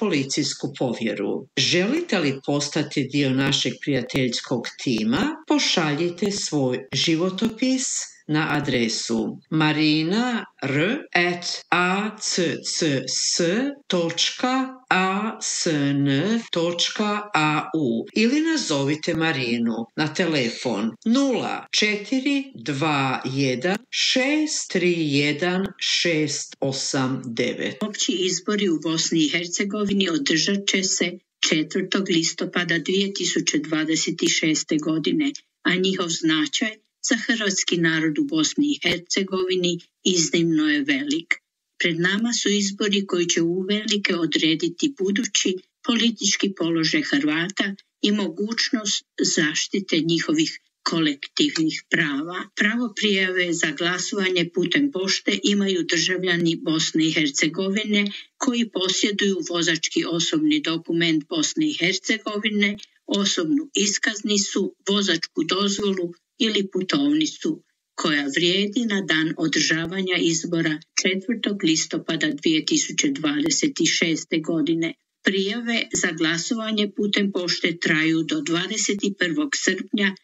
policijsku povjeru. Želite li postati dio našeg prijateljskog tima? Pošaljite svoj životopis na adresu marina.r@accs.asn.au ili nazovite Marinu na telefon 0421 631 689. Opći izbori u Bosni i Hercegovini održat će se 4. listopada 2026. godine, a njihov značaj za hrvatski narod u Bosni i Hercegovini iznimno je velik. Pred nama su izbori koji će uvelike odrediti budući politički položaj Hrvata i mogućnost zaštite njihovih kolektivnih prava. Pravo prijave za glasovanje putem pošte imaju državljani Bosne i Hercegovine koji posjeduju vozački osobni dokument Bosne i Hercegovine, osobnu iskaznicu, vozačku dozvolu ili putovnicu koja vrijedi na dan održavanja izbora 4. listopada 2026. godine. Prijave za glasovanje putem pošte traju do 21. srpnja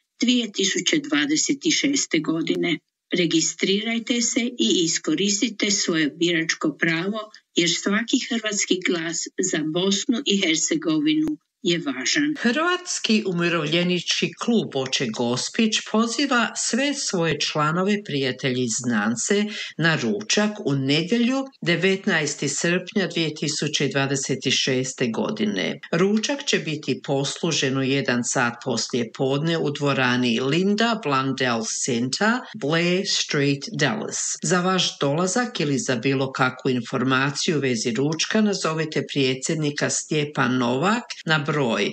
2026. godine. Registrirajte se i iskoristite svoje biračko pravo jer svaki hrvatski glas za Bosnu i Hercegovinu je važan. Hrvatski umirovljenički klub Oče Gospić poziva sve svoje članove, prijatelji i znance na ručak u nedjelju 19. srpnja 2026. godine. Ručak će biti poslužen u 1 sat poslije podne u dvorani Linda Blundell Center, Blair Street, Dallas. Za vaš dolazak ili za bilo kakvu informaciju u vezi ručka nazovite predsjednika Stjepan Novak na broj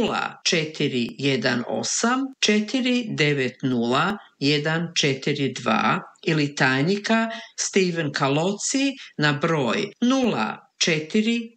0418 490 142 ili tajnika Steven Kaloci na broj 0450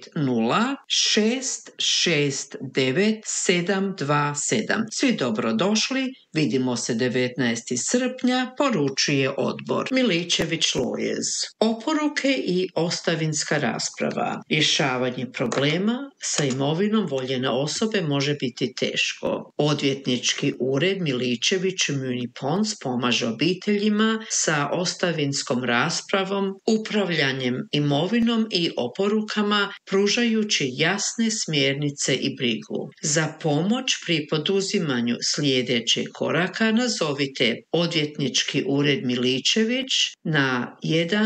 669 727. Svi dobrodošli, vidimo se 19. srpnja, poručuje odbor. Miličević Lawyers. Oporuke i ostavinska rasprava. Rješavanje problema sa imovinom voljene osobe može biti teško. Odvjetnički ured Miličević Muni Pons pomaže obiteljima sa ostavinskom raspravom, upravljanjem imovinom i oporukama, pružajući jasne smjernice i brigu. Za pomoć pri poduzimanju sljedećeg koraka nazovite odvjetnički ured Miličević na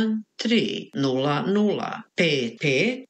1300 55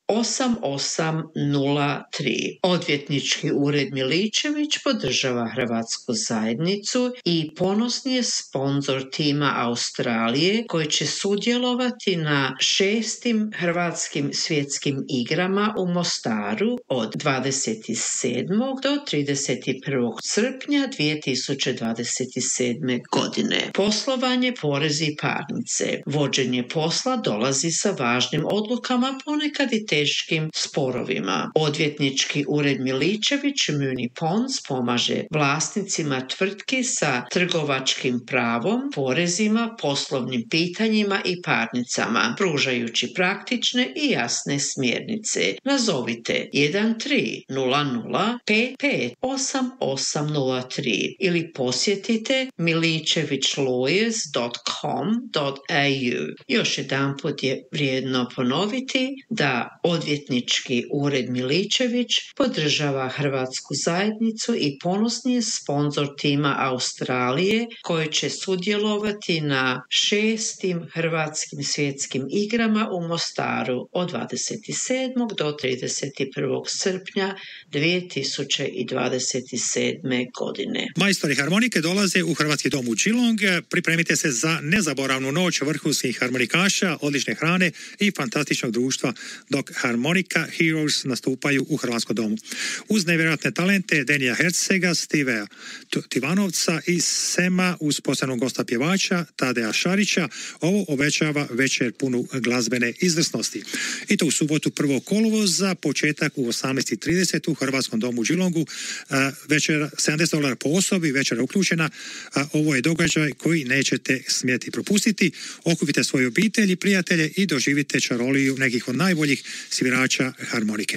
8803. Odvjetnički ured Miličević podržava hrvatsku zajednicu i ponosni je sponzor tima Australije koji će sudjelovati na 6. hrvatskim svjetskim igrama u Mostaru od 27. do 31. srpnja 2027. godine. Poslovanje, porezi i parnice. Vođenje posla dolazi sa važnim odlukama, ponekad i teškim sporovima. Odvjetnički ured Miličević Muni Pons pomaže vlasnicima tvrtki sa trgovačkim pravom, porezima, poslovnim pitanjima i parnicama, pružajući praktične i jasne smjernice. Nazovite 1300 55 8803 ili posjetite miličevićlawyers.com.au. Još jedanput je vrijedno ponoviti da odvjetnički ured Miličević podržava hrvatsku zajednicu i ponosni je sponzor tima Australije koji će sudjelovati na 6. hrvatskim svjetskim igrama u Mostaru od 27. do 31. srpnja 2027. godine. Majstori harmonike dolaze u Hrvatski dom u Geelong. Pripremite se za nezaboravnu noć vrhunskih harmonikaša, odlične hrane i fantastičnog društva dok Harmonica Heroes nastupaju u Hrvatskom domu. Uz nevjerojatne talente Denija Hercega, Stivea Tivanovca i Sema uz posebnog gosta pjevača Tadeja Šarića, ovo obećava večer punu glazbene izvrsnosti. I to u subotu 1. kolovoza, početak u 18:30 u Hrvatskom domu u Geelongu. Večer $70 po osobi, večera uključena. Ovo je događaj koji nećete smjeti propustiti. Okupite svoje obitelji, prijatelje i doživite čaroliju nekih od najboljih svirača harmonike.